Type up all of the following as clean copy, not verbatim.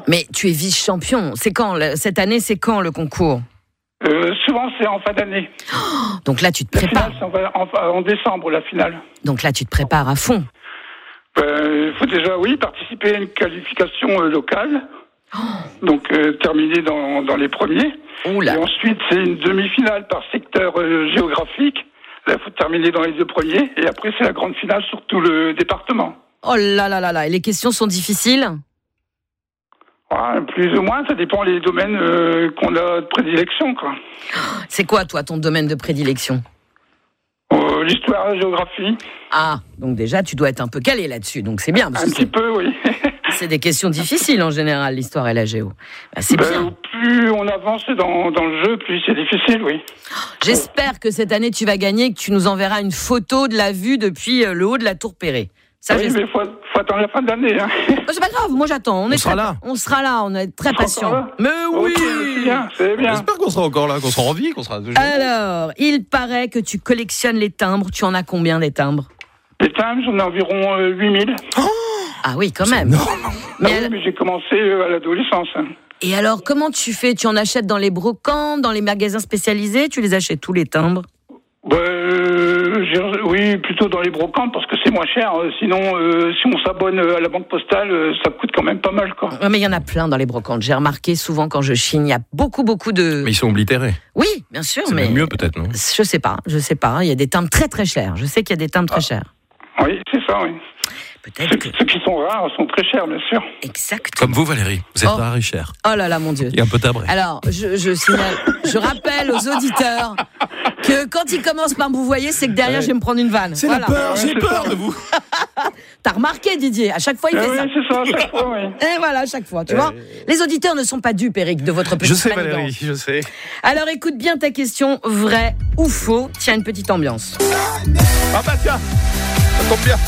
Mais tu es vice-champion. C'est quand cette année, c'est quand le concours? Souvent, c'est en fin d'année. Donc là, tu te prépares. La finale, c'est en décembre, la finale. Donc là, tu te prépares à fond. Il faut déjà, participer à une qualification locale. Donc, terminer dans les premiers. Oula. Et ensuite, c'est une demi-finale par secteur géographique. Là, il faut terminer dans les 2 premiers. Et après, c'est la grande finale sur tout le département. Oh là là là là. Et les questions sont difficiles? Plus ou moins, ça dépend des domaines qu'on a de prédilection, quoi. C'est quoi, toi, ton domaine de prédilection? L'histoire, la géographie. Ah, donc déjà, tu dois être un peu calé là-dessus, donc c'est bien. Parce un petit peu, oui. C'est des questions difficiles, en général, l'histoire et la géo. C'est bien. Plus on avance dans le jeu, plus c'est difficile, oui. J'espère que cette année, tu vas gagner et que tu nous enverras une photo de la vue depuis le haut de la Tour Perret. Ça, oui, mais il faut attendre la fin de l'année. Hein. C'est pas grave, moi j'attends. On sera là, on est très patients. Mais oui, c'est bien. J'espère qu'on sera encore là, qu'on sera en vie, qu'on sera... Alors, il paraît que tu collectionnes les timbres. Tu en as combien des timbres? Les timbres, j'en ai environ 8000. Ah oui, quand même. Mais j'ai commencé à l'adolescence. Et alors, comment tu fais? Tu en achètes dans les brocantes, dans les magasins spécialisés? Tu les achètes tous les timbres? Oui, plutôt dans les brocantes parce que c'est moins cher. Sinon, si on s'abonne à la banque postale, ça coûte quand même pas mal, quoi. Mais il y en a plein dans les brocantes. J'ai remarqué souvent quand je chine, il y a beaucoup de... Mais ils sont oblitérés. Oui, bien sûr, c'est même mieux peut-être, non? Je sais pas. Il y a des timbres très très chers. Je sais qu'il y a des timbres très chers. Oui, c'est ça, oui. Peut-être ceux qui sont rares sont très chers, bien sûr. Exactement. Comme vous, Valérie, vous êtes rare et cher. Oh là là, mon Dieu. Il y a un peu tabré. Alors, je rappelle aux auditeurs que quand ils commencent par vous voyez, c'est que derrière, je vais me prendre une vanne. C'est la peur, j'ai peur de vous. T'as remarqué, Didier, à chaque fois, il fait ça. Oui, c'est ça, à chaque fois, oui. Et voilà, à chaque fois, tu vois. Les auditeurs ne sont pas dupes, Eric, de votre petite manigance. Je sais, manigance. Valérie, je sais. Alors, écoute bien ta question, vrai ou faux. Tiens, une petite ambiance. Ah bah tiens, ça tombe bien.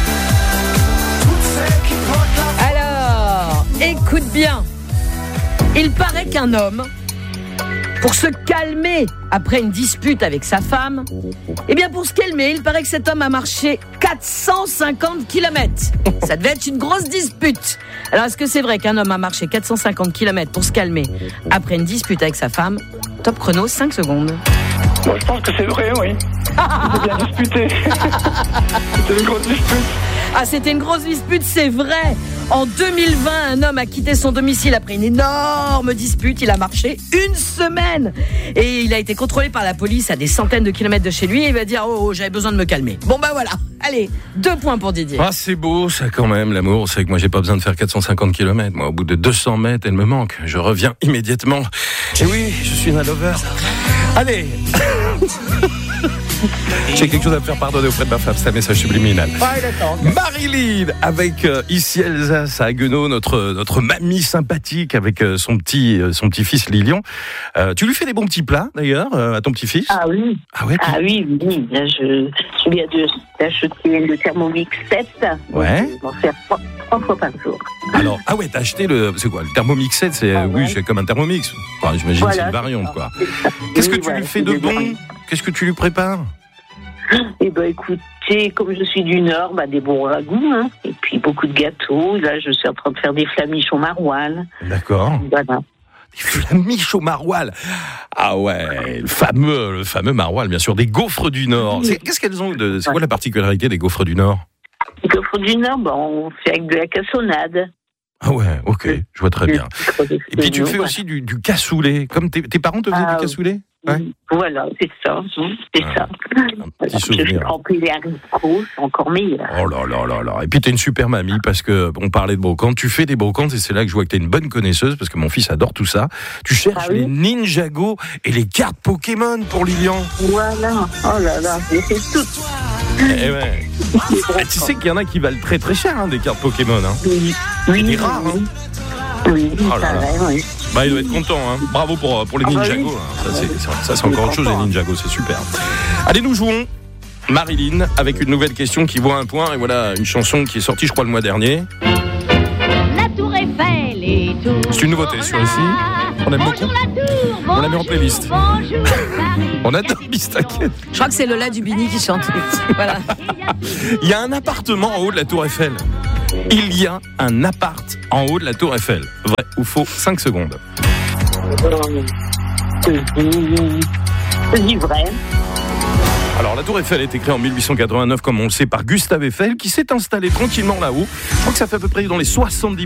Alors, écoute bien. Il paraît qu'un homme, pour se calmer après une dispute avec sa femme, pour se calmer, il paraît que cet homme a marché 450 km. Ça devait être une grosse dispute. Alors, est-ce que c'est vrai qu'un homme a marché 450 km pour se calmer après une dispute avec sa femme? Top chrono, 5 secondes. Moi, je pense que c'est vrai, oui. C'était bien disputé. C'était une grosse dispute. Ah, c'était une grosse dispute, c'est vrai. En 2020, un homme a quitté son domicile après une énorme dispute. Il a marché 1 semaine. Et il a été contrôlé par la police à des centaines de kilomètres de chez lui. Et il va dire, j'avais besoin de me calmer. Bon, voilà. Allez, 2 points pour Didier. Ah, c'est beau, ça, quand même, l'amour. C'est que moi, j'ai pas besoin de faire 450 km. Moi, au bout de 200 mètres, elle me manque. Je reviens immédiatement. Et oui, je suis un lover. Allez. J'ai quelque chose à me faire pardonner auprès de ma femme, c'est un message subliminal. Marilyn, avec ici Elsa à Haguenau, notre mamie sympathique avec son petit-fils Lilian. Tu lui fais des bons petits plats, d'ailleurs, à ton petit-fils? Ah oui. Ah ouais. Ah oui. Là, je lui ai acheté le Thermomix 7. Ouais. Je vais en faire 3 fois par jour. Alors, t'as acheté c'est quoi, le Thermomix 7? C'est comme un Thermomix. Enfin, j'imagine que c'est une variante, quoi. Qu'est-ce que tu lui fais de bon? Qu'est-ce que tu lui prépares? Écoutez, comme je suis du Nord, des bons ragoûts, et puis beaucoup de gâteaux. Là, je suis en train de faire des flamiches au maroilles. D'accord. Voilà. Des flamiches au maroilles. Ah ouais, le fameux maroilles, bien sûr. Des gaufres du Nord. Qu'est-ce qu'elles ont c'est quoi la particularité des gaufres du Nord? Les gaufres du Nord, on fait avec de la cassonade. Ah ouais, ok, je vois très bien. Et puis tu fais aussi du cassoulet. Comme tes parents te faisaient du cassoulet? Ouais. Voilà, c'est ça. C'est ça. Un petit souvenir. En plus, les haricots, c'est encore meilleur. Oh là là là là. Et puis, t'es une super mamie parce que on parlait de brocantes. Tu fais des brocantes et c'est là que je vois que t'es une bonne connaisseuse parce que mon fils adore tout ça. Tu cherches les Ninjago et les cartes Pokémon pour Lilian. Voilà. Oh là là, j'ai fait tout. Eh ouais. Tu sais qu'il y en a qui valent très très cher, des cartes Pokémon. Oui. Et des rares, Oui, oh là là. Oui. Il doit être content, Bravo pour les Ninjago. Ça, c'est encore autre chose, les Ninjago, c'est super. Allez, nous jouons Marilyn avec une nouvelle question qui vaut 1 point. Et voilà, une chanson qui est sortie, je crois, le mois dernier. La Tour Eiffel et tout. C'est une nouveauté sur ici. On aime beaucoup. On la met en playlist. On adore Bistaquette. Je crois que c'est Lola Dubini qui chante. Voilà. Il y a un appartement en haut de la Tour Eiffel. Il y a un appart en haut de la tour Eiffel. Vrai ou faux? 5 secondes. Je dis vrai. Alors, la tour Eiffel a été créée en 1889, comme on le sait, par Gustave Eiffel, qui s'est installé tranquillement là-haut. Je crois que ça fait à peu près dans les 70